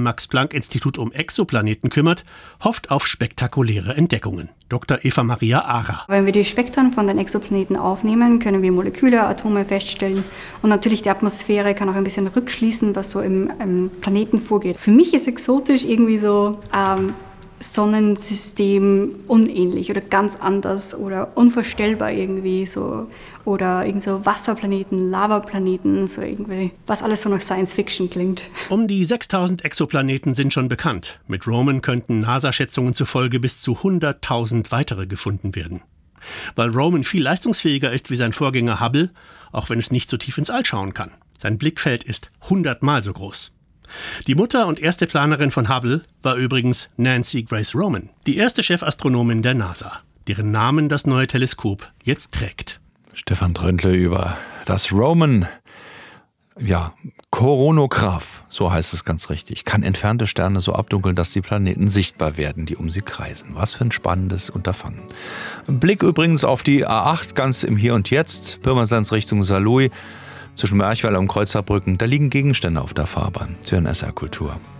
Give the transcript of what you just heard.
Max-Planck-Institut um Exoplaneten kümmert, hofft auf spektakuläre Entdeckungen. Dr. Eva Maria Ara. Wenn wir die Spektren von den Exoplaneten aufnehmen, können wir Moleküle, Atome feststellen. Und natürlich die Atmosphäre kann auch ein bisschen rückschließen, was so im Planeten vorgeht. Für mich ist exotisch irgendwie so Sonnensystem unähnlich oder ganz anders oder unvorstellbar irgendwie so. Oder irgend so Wasserplaneten, Lavaplaneten, so irgendwie, was alles so nach Science Fiction klingt. Um die 6000 Exoplaneten sind schon bekannt. Mit Roman könnten NASA-Schätzungen zufolge bis zu 100.000 weitere gefunden werden. Weil Roman viel leistungsfähiger ist wie sein Vorgänger Hubble, auch wenn es nicht so tief ins All schauen kann. Sein Blickfeld ist 100-mal so groß. Die Mutter und erste Planerin von Hubble war übrigens Nancy Grace Roman, die erste Chefastronomin der NASA, deren Namen das neue Teleskop jetzt trägt. Stefan Tröndle über das Roman, Koronograph, so heißt es ganz richtig, kann entfernte Sterne so abdunkeln, dass die Planeten sichtbar werden, die um sie kreisen. Was für ein spannendes Unterfangen. Blick übrigens auf die A8 ganz im Hier und Jetzt, Pirmasens Richtung Saarlouis, zwischen Merchweiler und Kreuzerbrücken, da liegen Gegenstände auf der Fahrbahn. Sie hören SR Kultur.